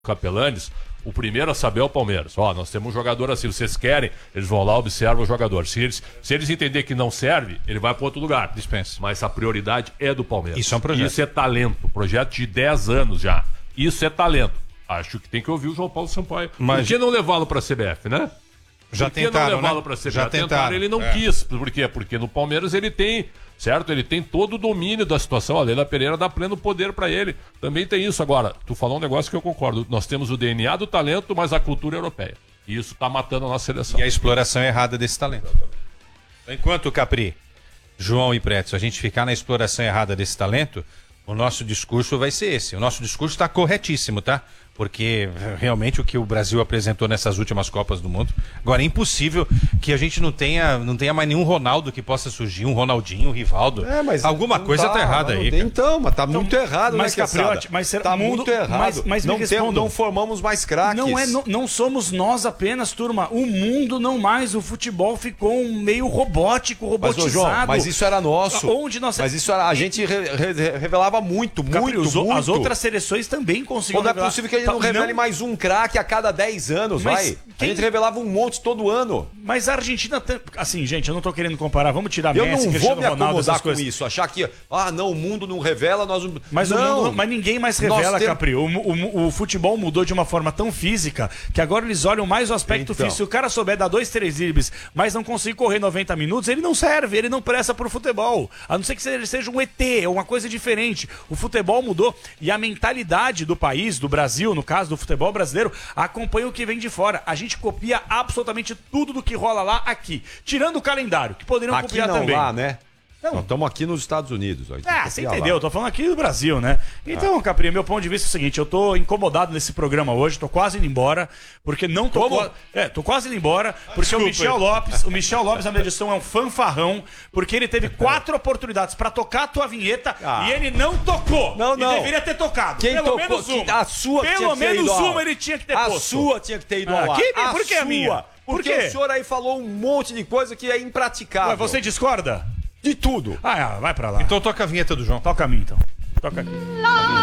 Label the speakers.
Speaker 1: Capelanes, o primeiro a saber é o Palmeiras. Nós temos um jogador assim, vocês querem, eles vão lá, observam o jogador. Se eles entenderem que não serve, ele vai para outro lugar.
Speaker 2: Dispensa.
Speaker 1: Mas a prioridade é do Palmeiras.
Speaker 2: Isso é um projeto.
Speaker 1: Isso é talento. Projeto de 10 anos já. Isso é talento. Acho que tem que ouvir o João Paulo Sampaio. Por que não levá-lo para a CBF, né?
Speaker 2: Já
Speaker 1: Por que
Speaker 2: tentaram,
Speaker 1: não levá-lo
Speaker 2: né?
Speaker 1: para a CBF?
Speaker 2: Já tentaram.
Speaker 1: Ele não quis. Por quê? Porque no Palmeiras ele tem, certo? Ele tem todo o domínio da situação. A Leila Pereira dá pleno poder para ele. Também tem isso. Agora, tu falou um negócio que eu concordo. Nós temos o DNA do talento, mas a cultura europeia. E isso tá matando a nossa seleção.
Speaker 2: E a exploração errada desse talento. Enquanto, Capri, João e Pretzel, a gente ficar na exploração errada desse talento, o nosso discurso vai ser esse. O nosso discurso está corretíssimo, tá? Porque realmente o que o Brasil apresentou nessas últimas Copas do Mundo. Agora é impossível que a gente não tenha mais nenhum Ronaldo que possa surgir, um Ronaldinho, um Rivaldo.
Speaker 3: Mas
Speaker 2: alguma coisa tá errada aí.
Speaker 3: Mas tá muito errado,
Speaker 4: mas,
Speaker 3: né,
Speaker 4: Capriotti, mas
Speaker 3: tá muito errado.
Speaker 4: Mas
Speaker 3: não formamos mais craques.
Speaker 4: Não somos nós apenas, turma. O mundo não mais. O futebol ficou meio robótico, robotizado.
Speaker 3: Mas, João, mas isso era nosso. Mas isso era, a gente revelava muito.
Speaker 4: As outras seleções também conseguiram.
Speaker 3: Não é possível que a gente não revele mais um craque a cada 10 anos, vai. A gente revelava um monte todo ano.
Speaker 4: Mas a Argentina, assim, gente, eu não tô querendo comparar, vamos tirar
Speaker 3: eu
Speaker 4: Messi,
Speaker 3: não
Speaker 4: Cristiano
Speaker 3: vou me
Speaker 4: Ronaldo,
Speaker 3: acomodar
Speaker 4: essas coisas.
Speaker 3: com isso, achar que, o mundo não revela, nós...
Speaker 4: Mas, mas ninguém mais revela, Capri. O futebol mudou de uma forma tão física que agora eles olham mais o aspecto físico. Se o cara souber dar 2, 3 dribles, mas não conseguir correr 90 minutos, ele não serve, ele não presta pro futebol. A não ser que ele seja um ET, uma coisa diferente. O futebol mudou e a mentalidade do país, do Brasil, no caso do futebol brasileiro, acompanha o que vem de fora. A gente copia absolutamente tudo do que rola lá aqui. Tirando o calendário, que poderiam
Speaker 3: aqui
Speaker 4: copiar
Speaker 3: não
Speaker 4: também.
Speaker 3: Lá, né? Nós estamos aqui nos Estados Unidos.
Speaker 4: Você entendeu? Eu tô falando aqui do Brasil, né? Então, Capri, meu ponto de vista é o seguinte, eu tô incomodado nesse programa hoje, tô quase indo embora, porque não tô... tô quase indo embora, porque o Michel Lopes, na minha edição, é um fanfarrão, porque ele teve 4 oportunidades pra tocar a tua vinheta e ele não tocou.
Speaker 3: Não.
Speaker 4: E deveria ter tocado.
Speaker 3: Quem
Speaker 4: Pelo
Speaker 3: tocou?
Speaker 4: menos uma.
Speaker 3: A sua
Speaker 4: Pelo menos uma ele tinha que ter posto.
Speaker 3: A sua tinha que ter ido ao ar.
Speaker 4: Por que a minha?
Speaker 3: Porque o senhor aí falou um monte de coisa que é impraticável.
Speaker 4: Mas você discorda?
Speaker 3: De tudo.
Speaker 4: Vai pra lá.
Speaker 2: Então toca a vinheta do João.
Speaker 4: Toca a mim, então. Toca aqui.